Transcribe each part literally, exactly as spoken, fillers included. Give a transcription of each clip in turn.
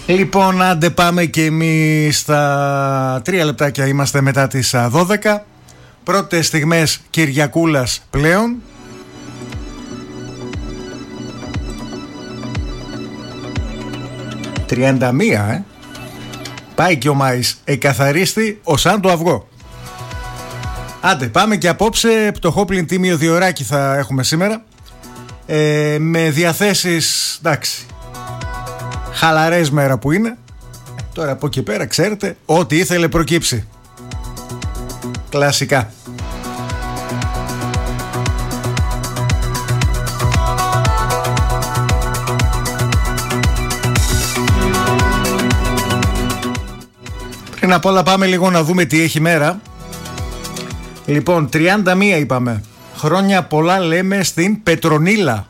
Λοιπόν, άντε πάμε και εμείς στα τρία λεπτάκια είμαστε μετά τις δώδεκα. Πρώτες στιγμές Κυριακούλας πλέον. τριάντα μία, ε. Πάει και ο Μάης εκαθαρίστη ως αν το αυγό. Άντε πάμε και απόψε πτωχό πλην τίμιο διωράκι θα έχουμε σήμερα, ε, με διαθέσεις, εντάξει, χαλαρές μέρα που είναι. Τώρα από εκεί πέρα ξέρετε, ό,τι ήθελε προκύψει. Κλασικά. Πριν απ' όλα πάμε λίγο να δούμε τι έχει μέρα. Λοιπόν, τριάντα μία είπαμε. Χρόνια πολλά λέμε στην Πετρονίλα.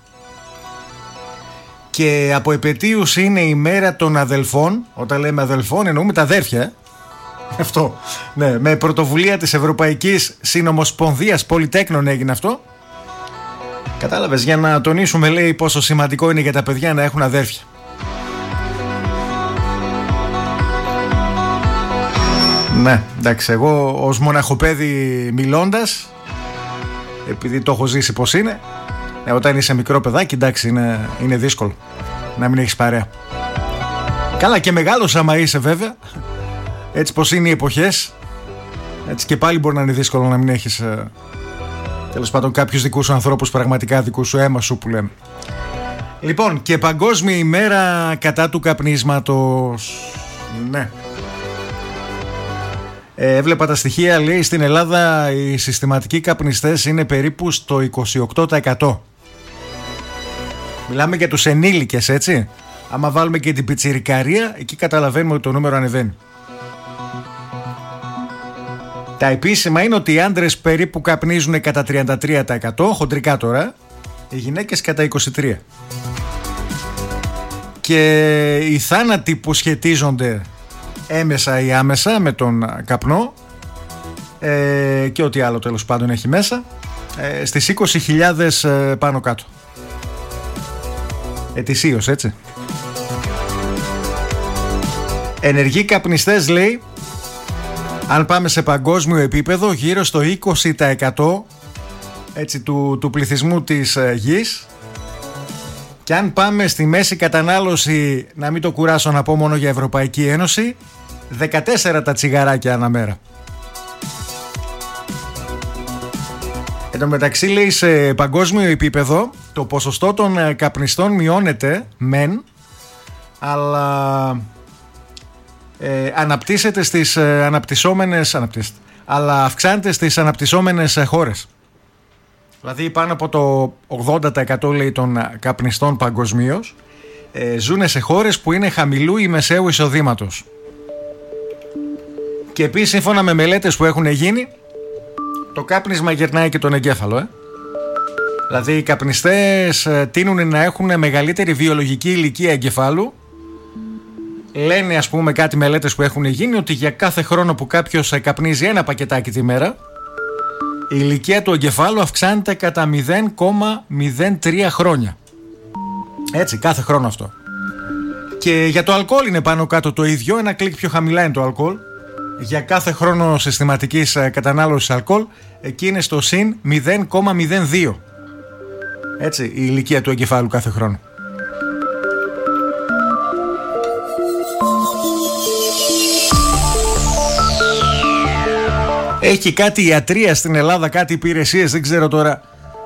Και από επετείους είναι η μέρα των αδελφών. Όταν λέμε αδελφών εννοούμε τα αδέρφια, ε? Αυτό, ναι, με πρωτοβουλία της Ευρωπαϊκής Συνομοσπονδίας Πολυτέκνων έγινε αυτό. Κατάλαβες, για να τονίσουμε, λέει, πόσο σημαντικό είναι για τα παιδιά να έχουν αδέρφια. Ναι, εντάξει, εγώ ως μοναχοπέδι μιλώντας, επειδή το έχω ζήσει πως είναι, ε, όταν είσαι μικρό παιδάκι, εντάξει, είναι, είναι δύσκολο να μην έχεις παρέα. Καλά, και μεγάλος άμα είσαι βέβαια, έτσι πως είναι οι εποχές, έτσι και πάλι μπορεί να είναι δύσκολο να μην έχεις, ε, τέλος πάντων, κάποιους δικούς σου ανθρώπους, πραγματικά δικούς σου, αίμα σου που λέμε. Λοιπόν, και Παγκόσμια ημέρα κατά του καπνίσματος. Ναι. Ε, έβλεπα τα στοιχεία, λέει, στην Ελλάδα οι συστηματικοί καπνιστές είναι περίπου στο είκοσι οκτώ τοις εκατό. Μιλάμε για τους ενήλικες, έτσι. Άμα βάλουμε και την πιτσιρικαρία, εκεί καταλαβαίνουμε ότι το νούμερο ανεβαίνει. Τα επίσημα είναι ότι οι άντρες περίπου καπνίζουν κατά τριάντα τρία τοις εκατό, χοντρικά τώρα, οι γυναίκες κατά είκοσι τρία τοις εκατό. Και οι θάνατοι που σχετίζονται έμεσα ή άμεσα με τον καπνό, ε, και ό,τι άλλο τέλος πάντων έχει μέσα, ε, στις είκοσι χιλιάδες ε, πάνω κάτω. Ετησίως, έτσι. Ενεργοί καπνιστές, λέει, αν πάμε σε παγκόσμιο επίπεδο, γύρω στο είκοσι τοις εκατό, έτσι, του, του πληθυσμού της ε, γης. Και αν πάμε στη μέση κατανάλωση, να μην το κουράσω να πω μόνο για Ευρωπαϊκή Ένωση, δεκατέσσερα τα τσιγαράκια ανά μέρα. Εν τω μεταξύ, λέει, σε παγκόσμιο επίπεδο το ποσοστό των καπνιστών μειώνεται μεν, αλλά ε, αναπτύσσεται στις ε, αναπτυσσόμενες, αναπτύσσεται, αλλά αυξάνεται στις αναπτυσσόμενες χώρες. Δηλαδή πάνω από το ογδόντα τοις εκατό, λέει, των καπνιστών παγκοσμίως ε, ζουν σε χώρες που είναι χαμηλού ή μεσαίου εισοδήματος. Και επίσης, σύμφωνα με μελέτες που έχουν γίνει, το κάπνισμα γερνάει και τον εγκέφαλο, ε. Δηλαδή οι καπνιστές ε, τείνουν να έχουν μεγαλύτερη βιολογική ηλικία εγκεφάλου. Λένε, ας πούμε, κάτι μελέτες που έχουν γίνει, ότι για κάθε χρόνο που κάποιος καπνίζει ένα πακετάκι τη μέρα, η ηλικία του εγκεφάλου αυξάνεται κατά μηδέν κόμμα μηδέν τρία χρόνια. Έτσι, κάθε χρόνο αυτό. Και για το αλκοόλ είναι πάνω κάτω το ίδιο, ένα κλικ πιο χαμηλά είναι το αλκοόλ. Για κάθε χρόνο συστηματικής κατανάλωσης αλκοόλ, εκεί είναι στο συν μηδέν κόμμα μηδέν δύο. Έτσι, η ηλικία του εγκεφάλου κάθε χρόνο. Έχει κάτι ιατρία στην Ελλάδα, κάτι υπηρεσίες, δεν ξέρω τώρα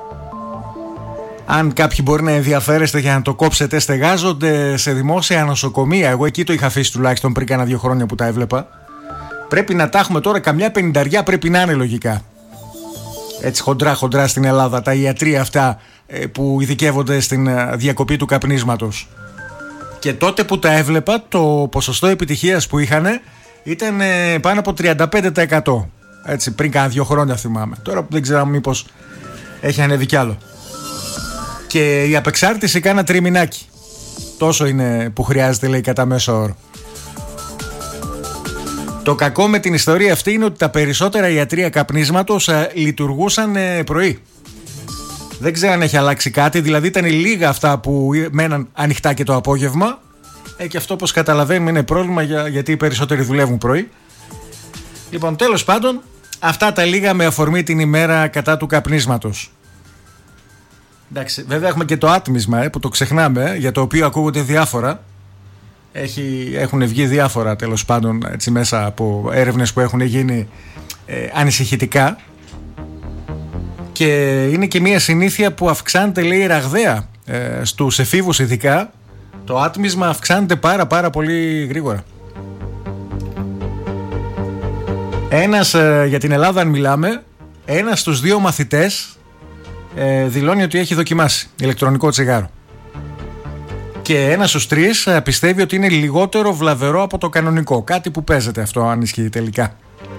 αν κάποιοι μπορεί να ενδιαφέρεστε για να το κόψετε. Στεγάζονται σε δημόσια νοσοκομεία. Εγώ εκεί το είχα αφήσει τουλάχιστον πριν κάνα δύο χρόνια που τα έβλεπα. Πρέπει να τα έχουμε τώρα, καμιά πενηνταριά πρέπει να είναι λογικά. Έτσι χοντρά χοντρά στην Ελλάδα τα ιατρία αυτά που ειδικεύονται στην διακοπή του καπνίσματος. Και τότε που τα έβλεπα, το ποσοστό επιτυχίας που είχαν ήταν πάνω από τριάντα πέντε τοις εκατό. Έτσι, πριν κάνα δύο χρόνια θυμάμαι. Τώρα που δεν ξέρω μήπως έχει ανέβει κι άλλο. Και η απεξάρτηση κάνα τριμηνάκι. Τόσο είναι που χρειάζεται, λέει, κατά μέσο όρο. Το κακό με την ιστορία αυτή είναι ότι τα περισσότερα ιατρεία καπνίσματος α, λειτουργούσαν ε, πρωί. Δεν ξέρω αν έχει αλλάξει κάτι. Δηλαδή ήταν λίγα αυτά που μέναν ανοιχτά και το απόγευμα. Ε, και αυτό, όπως καταλαβαίνουμε, είναι πρόβλημα για, γιατί οι περισσότεροι δουλεύουν πρωί. Λοιπόν, τέλος πάντων, αυτά τα λίγα με αφορμή την ημέρα κατά του καπνίσματος. Εντάξει, βέβαια έχουμε και το άτμισμα, ε, που το ξεχνάμε, ε, για το οποίο ακούγονται διάφορα. Έχει, έχουν βγει διάφορα, τέλος πάντων, έτσι, μέσα από έρευνες που έχουν γίνει, ε, ανησυχητικά. Και είναι και μια συνήθεια που αυξάνεται, λέει, ραγδαία, ε, στους εφήβους ειδικά. Το άτμισμα αυξάνεται πάρα πάρα πολύ γρήγορα. Ένας, ε, για την Ελλάδα αν μιλάμε, ένας στους δύο μαθητές ε, δηλώνει ότι έχει δοκιμάσει ηλεκτρονικό τσιγάρο. Και ένας στους τρεις ε, πιστεύει ότι είναι λιγότερο βλαβερό από το κανονικό. Κάτι που παίζεται αυτό, αν ισχύει τελικά.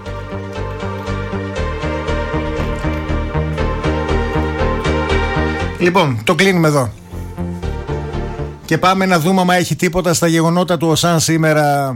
Λοιπόν, το κλείνουμε εδώ. Και πάμε να δούμε άμα έχει τίποτα στα γεγονότα του ΟΣΑΝ σήμερα.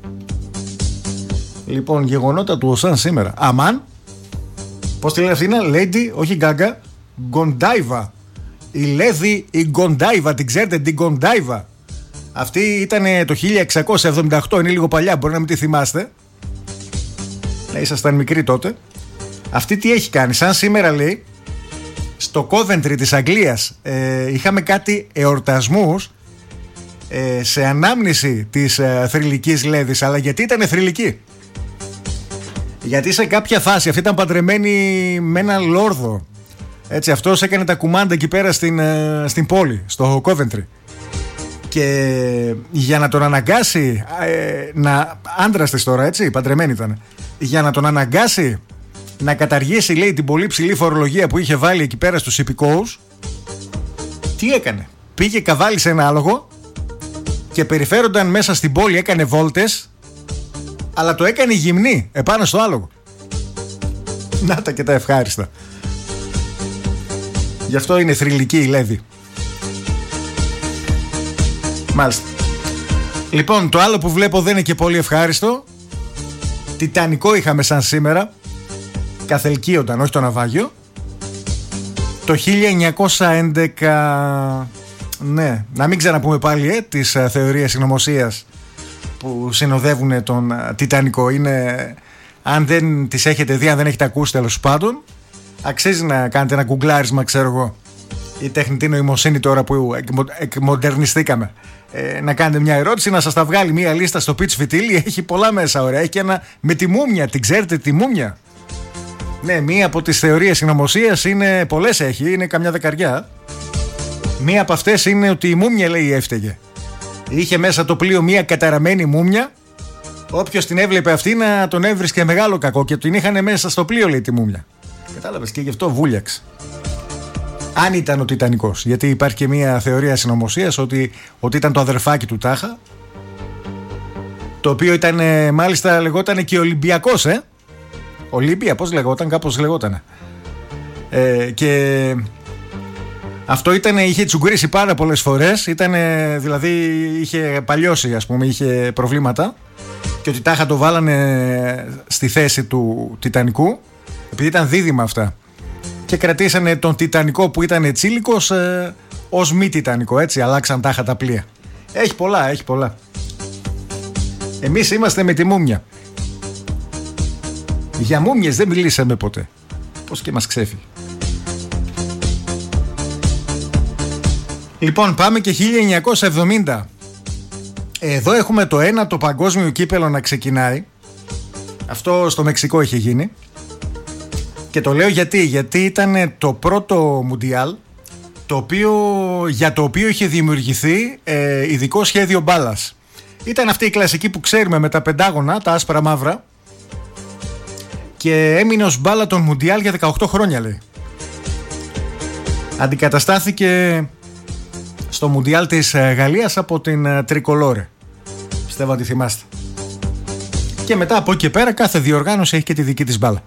Λοιπόν, γεγονότα του ΟΣΑΝ σήμερα. Αμάν. Πώς τη λένε αυτή είναι, Lady, όχι Gaga, Γκοντάιβα. Η Λέδη η Γκοντάιβα, την ξέρετε, την Γκοντάιβα. Αυτή ήταν το χίλια εξακόσια εβδομήντα οκτώ, είναι λίγο παλιά, μπορεί να μην τη θυμάστε. Να ήσασταν μικροί τότε. Αυτή τι έχει κάνει, σαν σήμερα λέει, στο Coventry της Αγγλίας ε, είχαμε κάτι εορτασμούς ε, σε ανάμνηση της ε, θρυλικής Λέδης. Αλλά γιατί ήταν θρυλική? Γιατί σε κάποια φάση αυτή ήταν παντρεμένη με έναν λόρδο. Έτσι, αυτός έκανε τα κουμάντα εκεί πέρα στην, ε, στην πόλη, στο Coventry. Και για να τον αναγκάσει ε, να, άντρας της τώρα, έτσι, παντρεμένη ήταν, για να τον αναγκάσει να καταργήσει, λέει, την πολύ ψηλή φορολογία που είχε βάλει εκεί πέρα στους υπηκόους, τι έκανε? Πήγε, καβάλισε ένα άλογο και περιφέρονταν μέσα στην πόλη, έκανε βόλτες, αλλά το έκανε γυμνή επάνω στο άλογο. Να τα και τα ευχάριστα. Γι' αυτό είναι θρυλική η Λέδη. Μάλιστα. Λοιπόν, το άλλο που βλέπω δεν είναι και πολύ ευχάριστο. Τιτανικό είχαμε σαν σήμερα. Καθελκύονταν, όχι το ναυάγιο. Το χίλια εννιακόσια έντεκα. Ναι, να μην ξαναπούμε πάλι ε, τις ε, θεωρίες συνωμοσίας που συνοδεύουν τον ε, Τιτανικό. Είναι, αν δεν τις έχετε δει, αν δεν έχετε ακούσει, τέλος πάντων, αξίζει να κάνετε ένα γκουγκλάρισμα, ξέρω εγώ, η τεχνητή νοημοσύνη τώρα που εκμοντερνιστήκαμε. Ε, να κάνετε μια ερώτηση, να σας τα βγάλει μια λίστα στο pitch φιτίλι. Έχει πολλά μέσα, ωραία. Έχει και ένα με τη μούμια, την ξέρετε τη μούμια? Ναι, μία από τις θεωρίες συνωμοσίας είναι, πολλές έχει, είναι καμιά δεκαριά. Μία από αυτές είναι ότι η μούμια, λέει, έφταιγε. Είχε μέσα το πλοίο μία καταραμένη μούμια. Όποιος την έβλεπε αυτή να τον έβρισκε μεγάλο κακό και την είχαν μέσα στο πλοίο, λέει, τη μούμια. Κατάλαβες, και γι' αυτό βούλιαξε. Αν ήταν ο Τιτανικός. Γιατί υπάρχει και μία θεωρία συνωμοσίας ότι, ότι ήταν το αδερφάκι του τάχα. Το οποίο ήταν, μάλιστα λεγόταν και Ολυμπιακός, ε. Ολύμπια, πώς λεγόταν, κάπως λεγότανε. Ε, και αυτό ήταν, είχε τσουγκρίσει πάρα πολλές φορές. Ήτανε, δηλαδή είχε παλιώσει, ας πούμε, είχε προβλήματα. Και ότι τάχα το βάλανε στη θέση του Τιτανικού, επειδή ήταν δίδυμα αυτά. Και κρατήσανε τον Τιτανικό που ήταν τσίλικος ε, ως μη Τιτανικό, έτσι, αλλάξαν τάχα τα πλοία. Έχει πολλά, έχει πολλά. Εμείς είμαστε με τη μούμια. Για μούμιες δεν μιλήσαμε ποτέ. Πώς και μας ξέφυγε. Λοιπόν, πάμε και χίλια εννιακόσια εβδομήντα. Εδώ έχουμε το ένατο παγκόσμιο κύπελο να ξεκινάει. Αυτό στο Μεξικό είχε γίνει. Και το λέω γιατί, γιατί ήταν το πρώτο Μουντιάλ το οποίο, για το οποίο είχε δημιουργηθεί ε, ειδικό σχέδιο μπάλας. Ήταν αυτή η κλασική που ξέρουμε με τα πεντάγωνα, τα άσπρα μαύρα, και έμεινε ως μπάλα των Μουντιάλ για δεκαοκτώ χρόνια, λέει. Αντικαταστάθηκε στο Μουντιάλ της Γαλλίας από την Τρικολόρε. Πιστεύω ότι θυμάστε. Και μετά από εκεί και πέρα κάθε διοργάνωση έχει και τη δική της μπάλα.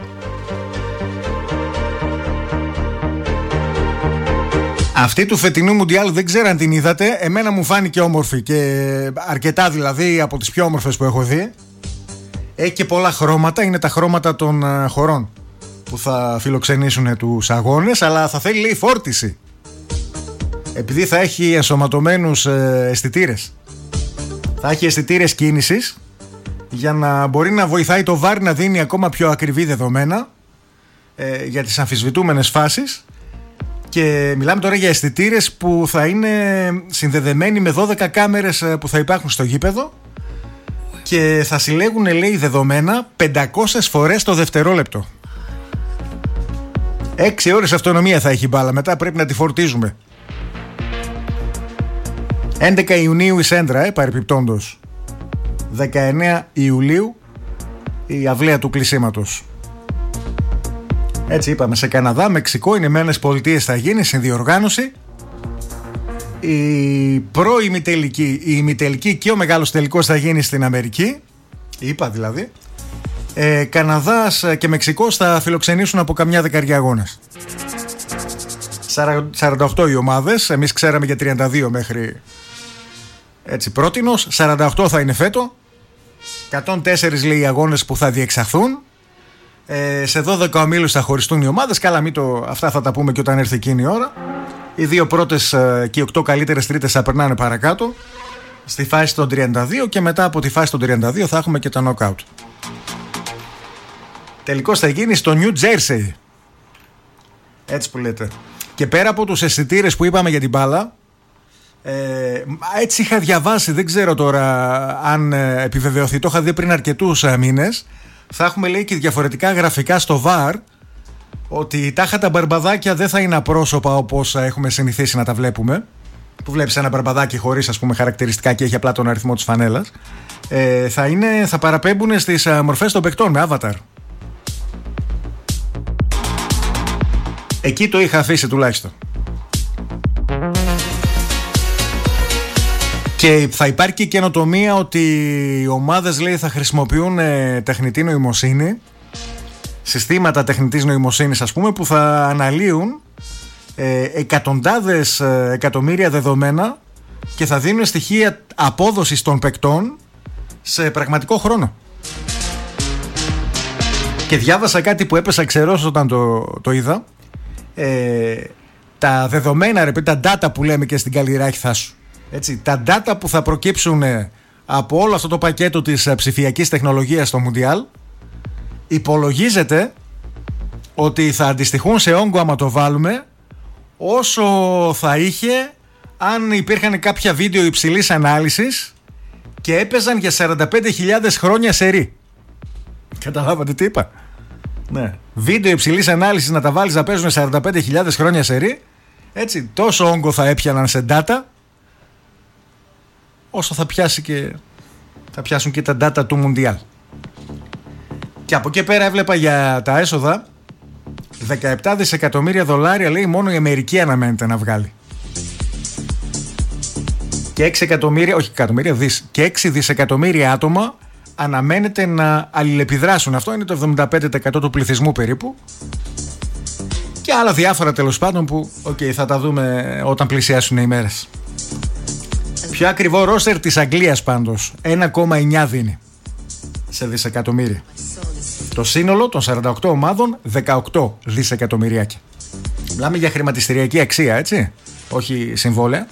Αυτή του φετινού Μουντιάλ δεν ξέρω αν την είδατε. Εμένα μου φάνηκε όμορφη και αρκετά, δηλαδή από τις πιο όμορφες που έχω δει. Έχει και πολλά χρώματα, είναι τα χρώματα των χωρών που θα φιλοξενήσουν τους αγώνες, αλλά θα θέλει, λέει, φόρτιση, επειδή θα έχει ενσωματωμένους αισθητήρες. Θα έχει αισθητήρες κίνησης για να μπορεί να βοηθάει το βαρ να δίνει ακόμα πιο ακριβή δεδομένα ε, για τις αμφισβητούμενες φάσεις. Και μιλάμε τώρα για αισθητήρες που θα είναι συνδεδεμένοι με δώδεκα κάμερες που θα υπάρχουν στο γήπεδο και θα συλλέγουν, λέει, δεδομένα πεντακόσιες φορές το δευτερόλεπτο. Έξι ώρες αυτονομία θα έχει η μπάλα, μετά πρέπει να τη φορτίζουμε. έντεκα Ιουνίου η Σέντρα, ε, παρεπιπτόντως. δεκαεννέα Ιουλίου η αυλαία του κλεισίματος. Έτσι είπαμε, σε Καναδά, Μεξικό, Ηνωμένες Πολιτείες θα γίνει συνδιοργάνωση. Η προ-ημιτελική, η ημιτελική και ο μεγάλος τελικός θα γίνει στην Αμερική. Είπα δηλαδή. Ε, Καναδάς και Μεξικός θα φιλοξενήσουν από καμιά δεκαριά αγώνες. σαράντα οκτώ οι ομάδες, εμείς ξέραμε για τριάντα δύο μέχρι έτσι πρότινος. σαράντα οκτώ θα είναι φέτο. εκατόν τέσσερα λέει οι αγώνες που θα διεξαχθούν. Ε, σε δώδεκα ομίλους θα χωριστούν οι ομάδες. Καλά, μην το, αυτά θα τα πούμε και όταν έρθει εκείνη η ώρα. Οι δύο πρώτες ε, και οι οκτώ καλύτερες τρίτες θα περνάνε παρακάτω στη φάση των τριάντα δύο και μετά από τη φάση των τριάντα δύο θα έχουμε και τα knockout. Τελικώς θα γίνει στο New Jersey. Έτσι που λέτε. Και πέρα από τους αισθητήρες που είπαμε για την μπάλα, ε, έτσι είχα διαβάσει, δεν ξέρω τώρα αν ε, επιβεβαιωθεί, το είχα δει πριν αρκετούς ε, μήνες. Θα έχουμε, λέει, και διαφορετικά γραφικά στο βαρ, ότι τάχα τα μπαρμπαδάκια δεν θα είναι απρόσωπα όπως έχουμε συνηθίσει να τα βλέπουμε, που βλέπεις ένα μπαρμπαδάκι χωρίς, ας πούμε, χαρακτηριστικά και έχει απλά τον αριθμό της φανέλας. ε, θα, είναι, θα παραπέμπουν στις ε, μορφές των παικτών με avatar. Εκεί το είχα αφήσει τουλάχιστον. Και θα υπάρχει και καινοτομία ότι οι ομάδες, λέει, θα χρησιμοποιούν ε, τεχνητή νοημοσύνη, συστήματα τεχνητής νοημοσύνης, ας πούμε, που θα αναλύουν ε, εκατοντάδες ε, εκατομμύρια δεδομένα και θα δίνουν στοιχεία απόδοσης των παικτών σε πραγματικό χρόνο. Και διάβασα κάτι που έπεσα ξερός όταν το, το είδα. Ε, τα δεδομένα, ρε, τα data που λέμε και στην καλλιράχηθά σου. Έτσι, τα data που θα προκύψουν από όλο αυτό το πακέτο της ψηφιακής τεχνολογίας στο Μουντιάλ, υπολογίζεται ότι θα αντιστοιχούν σε όγκο, άμα το βάλουμε, όσο θα είχε αν υπήρχαν κάποια βίντεο υψηλής ανάλυσης και έπαιζαν για σαράντα πέντε χιλιάδες χρόνια σερί. Καταλάβατε τι είπα? Ναι. Βίντεο υψηλής ανάλυσης να τα βάλεις να παίζουν σαράντα πέντε χιλιάδες χρόνια σερί, έτσι, τόσο όγκο θα έπιαναν σε data όσο θα, πιάσει και, θα πιάσουν και τα data του Μουντιάλ. Και από εκεί πέρα έβλεπα για τα έσοδα δεκαεπτά δισεκατομμύρια δολάρια, λέει, μόνο η Αμερική αναμένεται να βγάλει. Και έξι εκατομμύρια, όχι εκατομμύρια, δις, και έξι δισεκατομμύρια άτομα αναμένεται να αλληλεπιδράσουν. Αυτό είναι το εβδομήντα πέντε τοις εκατό του πληθυσμού περίπου. Και άλλα διάφορα, τέλος πάντων, που okay, θα τα δούμε όταν πλησιάσουν οι μέρες. Πιο ακριβό ρόστερ της Αγγλίας πάντως ένα κόμμα εννιά δίνει σε δισεκατομμύρια. Το σύνολο των σαράντα οκτώ ομάδων δεκαοκτώ δισεκατομμυριάκια. Μιλάμε για χρηματιστηριακή αξία, έτσι, όχι συμβόλαια.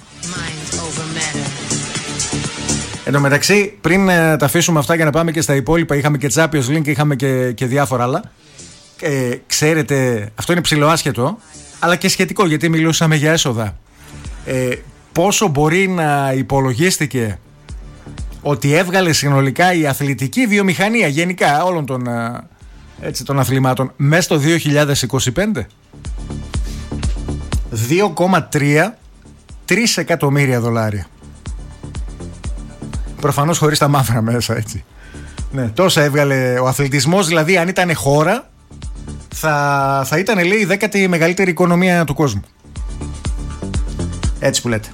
Εν τω μεταξύ, πριν ε, τα αφήσουμε αυτά για να πάμε και στα υπόλοιπα, είχαμε και Champions League, είχαμε και, και διάφορα άλλα. Ε, ξέρετε, αυτό είναι ψιλοάσχετο, αλλά και σχετικό, γιατί μιλούσαμε για έσοδα. Ε, πόσο μπορεί να υπολογίστηκε ότι έβγαλε συνολικά η αθλητική βιομηχανία γενικά όλων των, έτσι, των αθλημάτων μέσα στο δύο χιλιάδες είκοσι πέντε? δύο κόμμα τρία εκατομμύρια δολάρια. Προφανώς χωρίς τα μαύρα μέσα, έτσι. Ναι, τόσα έβγαλε ο αθλητισμός, δηλαδή αν ήταν χώρα θα, θα ήταν, λέει, η δέκατη μεγαλύτερη οικονομία του κόσμου. Έτσι που λέτε.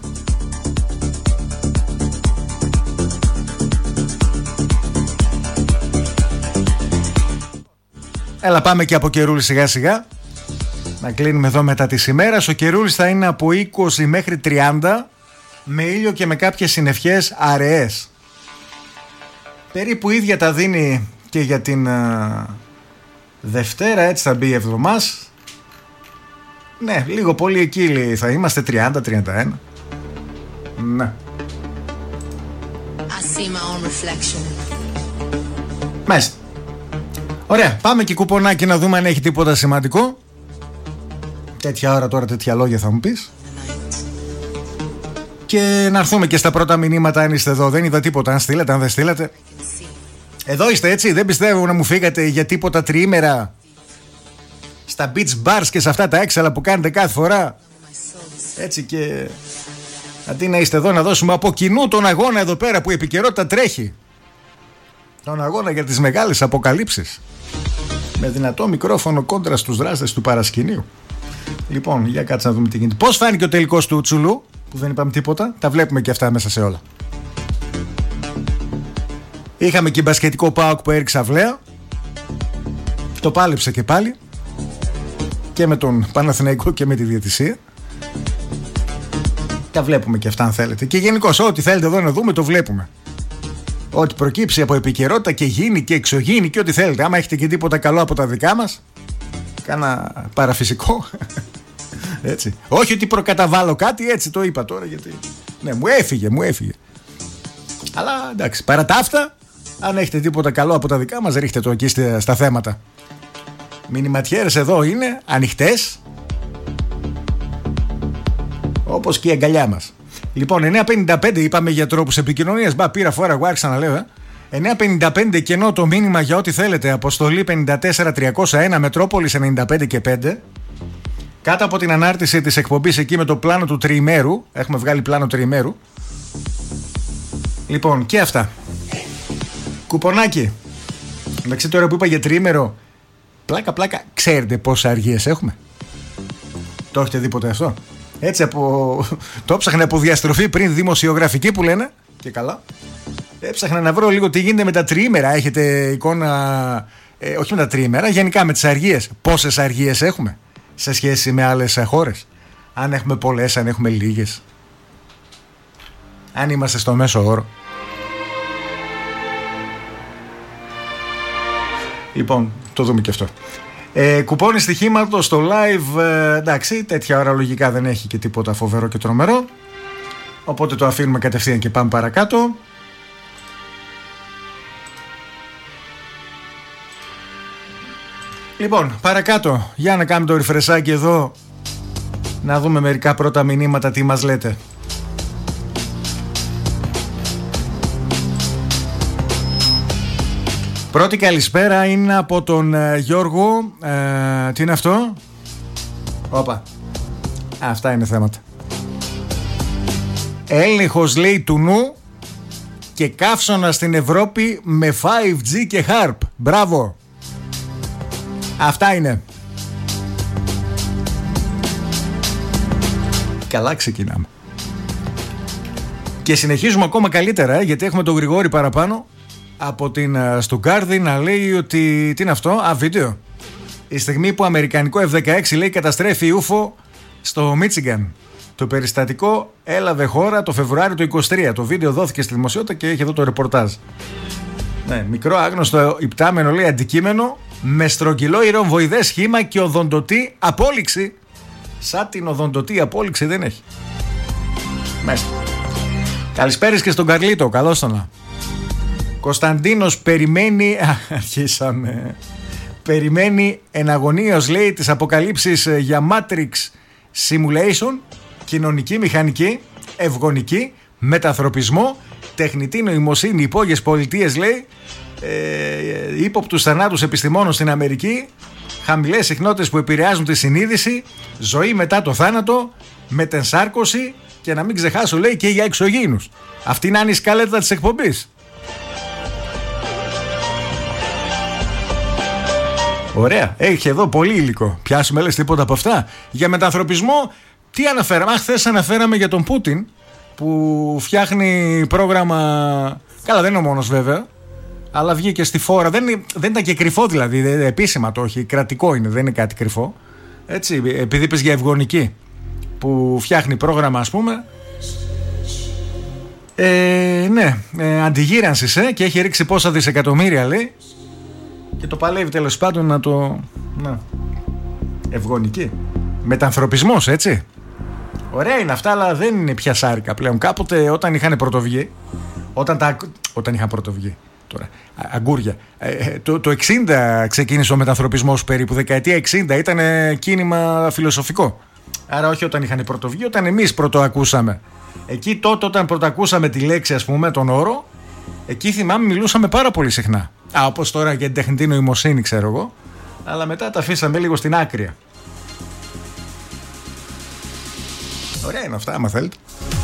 Έλα, πάμε και από καιρούλη σιγά σιγά. Να κλείνουμε εδώ μετά τις ημέρες. Ο καιρούλης θα είναι από είκοσι μέχρι τριάντα, με ήλιο και με κάποιες συννεφιές αραιές. Περίπου ίδια τα δίνει και για την uh, Δευτέρα, έτσι θα μπει η εβδομάς. Ναι, λίγο πολύ εκεί θα είμαστε, τριάντα τριάντα ένα. Ναι. Μάλιστα. Ωραία, πάμε και κουπονάκι να δούμε αν έχει τίποτα σημαντικό. Τέτοια ώρα τώρα τέτοια λόγια θα μου πεις. Και να έρθουμε και στα πρώτα μηνύματα αν είστε εδώ. Δεν είδα τίποτα, αν στείλετε, αν δεν στείλετε. Εδώ είστε έτσι, δεν πιστεύω να μου φύγατε για τίποτα τριήμερα στα beach bars και σε αυτά τα έξαλα που κάνετε κάθε φορά. Έτσι, και αντί να είστε εδώ να δώσουμε από κοινού τον αγώνα εδώ πέρα που η επικαιρότητα τρέχει. Τον αγώνα για τις μεγάλες αποκαλύψεις. Με δυνατό μικρόφωνο κόντρα στους δράστες του παρασκηνίου. Λοιπόν, για κάτσε να δούμε τι γίνεται. Πώς φάνηκε ο τελικός του Τσουλού, που δεν είπαμε τίποτα. Τα βλέπουμε και αυτά μέσα σε όλα. Είχαμε και μπασκετικό ΠΑΟΚ που έριξε αυλαία. Το πάλεψε και πάλι. Και με τον Παναθηναϊκό και με τη διαιτησία. Τα βλέπουμε και αυτά αν θέλετε. Και γενικώς ό,τι θέλετε εδώ να δούμε το βλέπουμε. Ό,τι προκύψει από επικαιρότητα και γίνει και εξωγήινη και ό,τι θέλετε. Άμα έχετε και τίποτα καλό από τα δικά μας, κάνα παραφυσικό. Έτσι. Όχι ότι προκαταβάλω κάτι, έτσι το είπα τώρα γιατί. Ναι, μου έφυγε, μου έφυγε. Αλλά εντάξει, παρά τα αυτά, αν έχετε τίποτα καλό από τα δικά μας, ρίχτε το εκεί στα θέματα. Μηνυματιέρες εδώ είναι ανοιχτές, όπως και η αγκαλιά μας. Λοιπόν, εννιά πενήντα πέντε είπαμε για τρόπους επικοινωνίας. Μπα, πήρα φορά, εγώ άρχισα να λέω. Ε. εννιά πενήντα πέντε κενό το μήνυμα για ό,τι θέλετε. Αποστολή πενήντα τέσσερα τριακόσια ένα Μετρόπολης ενενήντα πέντε και πέντε. Κάτω από την ανάρτηση της εκπομπής εκεί με το πλάνο του τριημέρου. Έχουμε βγάλει πλάνο τριημέρου. Λοιπόν, και αυτά. Κουπονάκι. Εντάξει, τώρα που είπα για τριήμερο, πλάκα πλάκα, ξέρετε πόσα αργίες έχουμε? Το έχετε δει ποτέ αυτό? Έτσι από... το έψαχνα από διαστροφή πριν δημοσιογραφική που λένε. Και καλά. Έψαχνα να βρω λίγο τι γίνεται με τα τριήμερα. Έχετε εικόνα? Ε, όχι με τα τριήμερα, γενικά με τις αργίες. Πόσες αργίες έχουμε σε σχέση με άλλες χώρες? Αν έχουμε πολλές, αν έχουμε λίγες, αν είμαστε στο μέσο όρο. Λοιπόν, το δούμε και αυτό. Ε, κουπόνι στοιχήματος στο live, ε, εντάξει, τέτοια ώρα λογικά δεν έχει και τίποτα φοβερό και τρομερό. Οπότε το αφήνουμε κατευθείαν και πάμε παρακάτω. Λοιπόν, παρακάτω, για να κάνουμε το ριφρεσάκι εδώ, να δούμε μερικά πρώτα μηνύματα τι μας λέτε. Πρώτη καλησπέρα είναι από τον ε, Γιώργο. ε, Τι είναι αυτό? Όπα, αυτά είναι θέματα. Έλεγχος λέει του νου και καύσωνα στην Ευρώπη με φάιβ τζι και Harp. Μπράβο. Αυτά είναι. Καλά ξεκινάμε. Και συνεχίζουμε ακόμα καλύτερα, ε, γιατί έχουμε τον Γρηγόρη παραπάνω από την Στουγκάρδη να λέει ότι... Τι είναι αυτό? Α, βίντεο. Η στιγμή που αμερικανικό εφ δεκαέξι λέει καταστρέφει Ιούφο στο Μίτσιγκαν. Το περιστατικό έλαβε χώρα το Φεβρουάριο του είκοσι τρία. Το βίντεο δόθηκε στη δημοσιότητα και έχει εδώ το ρεπορτάζ. Ναι, μικρό άγνωστο υπτάμενο λέει αντικείμενο με στρογγυλό ηρομβοειδές σχήμα και οδοντωτή απόλυξη. Σαν την οδοντωτή απόλυξη δεν έχει. Μέσα. Καλησπέρες και στον Καρλίτο, καλώς τον. Κωνσταντίνος περιμένει. Αρχίσαμε. Περιμένει εναγωνίως λέει τις αποκαλύψεις για Matrix Simulation, κοινωνική μηχανική, ευγονική, μετανθρωπισμό, τεχνητή νοημοσύνη, υπόγειες πολιτείες λέει, ε, ύποπτους θανάτους επιστημόνων στην Αμερική, χαμηλές συχνότητες που επηρεάζουν τη συνείδηση, ζωή μετά το θάνατο, μετενσάρκωση και να μην ξεχάσω λέει και για εξωγήινους. Αυτή είναι η σκάλετα της εκπομπής. Ωραία, έχει εδώ πολύ υλικό. Πιάσουμε λες τίποτα από αυτά? Για μετανθρωπισμό, τι αναφέραμε? Αχ, χθες αναφέραμε για τον Πούτιν που φτιάχνει πρόγραμμα. Καλά, δεν είναι ο μόνος βέβαια, αλλά βγήκε στη φόρα. Δεν, δεν ήταν και κρυφό δηλαδή, επίσημα το όχι. Κρατικό είναι, δεν είναι κάτι κρυφό. Έτσι, επειδή είπες για ευγονική, που φτιάχνει πρόγραμμα ας πούμε. Ε, ναι, ε, αντιγύρανσης ε, και έχει ρίξει πόσα δισεκατομμύρια λέει. Και το παλεύει τέλος πάντων να το... Να. Ευγονική. Μετανθρωπισμός, έτσι. Ωραία είναι αυτά, αλλά δεν είναι πια σάρικα πλέον. Κάποτε όταν είχαν πρωτοβγεί, Όταν, τα, όταν είχαν πρωτοβγεί. Τώρα, αγκούρια. Ε, το, το εξήντα ξεκίνησε ο μετανθρωπισμός περίπου. Δεκαετία εξήντα ήταν κίνημα φιλοσοφικό. Άρα όχι όταν είχαν πρωτοβγεί, όταν εμείς πρωτοακούσαμε. Εκεί τότε όταν πρωτοακούσαμε τη λέξη, ας πούμε, τον όρο, εκεί θυμάμαι μιλούσαμε πάρα πολύ συχνά. Α, όπως τώρα για την τεχνητή νοημοσύνη, ξέρω εγώ. Αλλά μετά τα αφήσαμε λίγο στην άκρη. Ωραία είναι αυτά, άμα θέλετε.